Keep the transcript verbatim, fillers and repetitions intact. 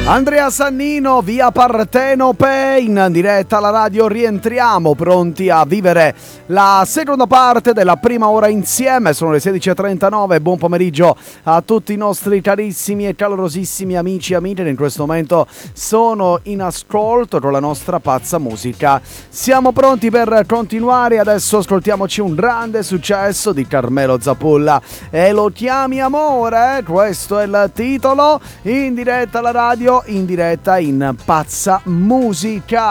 Andrea Sannino, via Partenope, in diretta alla radio. Rientriamo pronti a vivere la seconda parte della prima ora insieme. Sono le sedici e trentanove. Buon pomeriggio a tutti i nostri carissimi e calorosissimi amici e amiche che in questo momento sono in ascolto con la nostra pazza musica. Siamo pronti per continuare. Adesso ascoltiamoci un grande successo di Carmelo Zapulla e Lo chiami amore. Questo è il titolo, in diretta alla radio, in diretta in pazza musica.